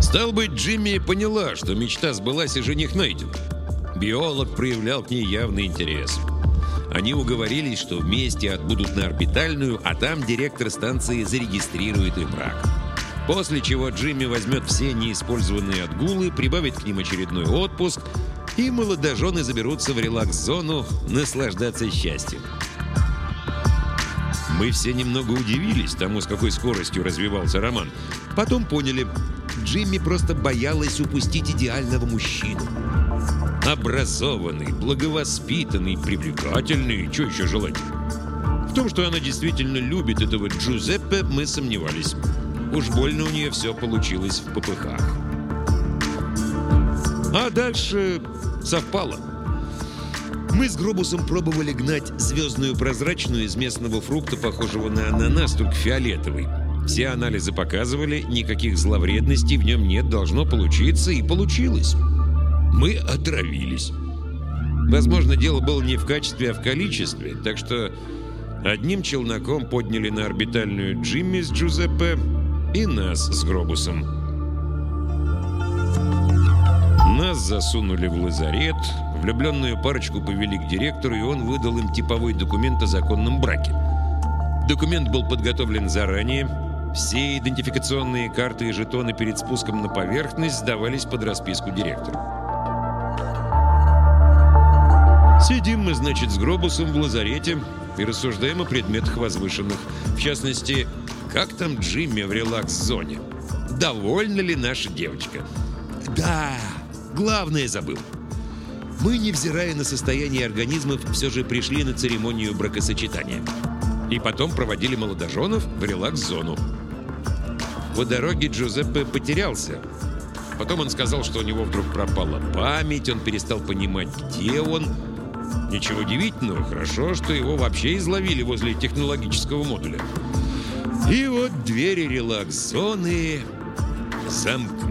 Стал быть, Джимми поняла, что мечта сбылась и жених найден. Биолог проявлял к ней явный интерес. Они уговорились, что вместе отбудут на орбитальную, а там директор станции зарегистрирует их брак. После чего Джимми возьмет все неиспользованные отгулы, прибавит к ним очередной отпуск, и молодожены заберутся в релакс-зону наслаждаться счастьем. Мы все немного удивились тому, с какой скоростью развивался роман. Потом поняли, Джимми просто боялась упустить идеального мужчину. Образованный, благовоспитанный, привлекательный, что еще желать? В том, что она действительно любит этого Джузеппе, мы сомневались. Уж больно у нее все получилось в попыхах. А дальше совпало. Мы с Гробусом пробовали гнать звездную прозрачную из местного фрукта, похожего на ананас, только фиолетовый. Все анализы показывали, никаких зловредностей в нем нет, должно получиться, и получилось. Мы отравились. Возможно, дело было не в качестве, а в количестве, так что одним челноком подняли на орбитальную Джимми с Джузеппе и нас с Гробусом. Нас засунули в лазарет, влюбленную парочку повели к директору, и он выдал им типовой документ о законном браке. Документ был подготовлен заранее. Все идентификационные карты и жетоны перед спуском на поверхность сдавались под расписку директора. Сидим мы, значит, с Гробусом в лазарете и рассуждаем о предметах возвышенных. В частности, как там Джимми в релакс-зоне? Довольна ли наша девочка? Да, главное забыл. Мы, невзирая на состояние организмов, все же пришли на церемонию бракосочетания. И потом проводили молодоженов в релакс-зону. По дороге Джузеппе потерялся. Потом он сказал, что у него вдруг пропала память, он перестал понимать, где он. Ничего удивительного, хорошо, что его вообще изловили возле технологического модуля. И вот двери релакс-зоны замкнулись.